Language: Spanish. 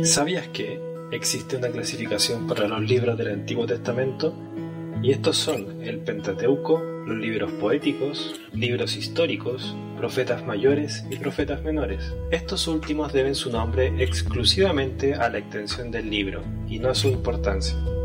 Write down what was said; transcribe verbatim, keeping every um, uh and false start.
¿Sabías que existe una clasificación para los libros del Antiguo Testamento? Y estos son el Pentateuco, los libros poéticos, libros históricos, profetas mayores y profetas menores. Estos últimos deben su nombre exclusivamente a la extensión del libro y no a su importancia.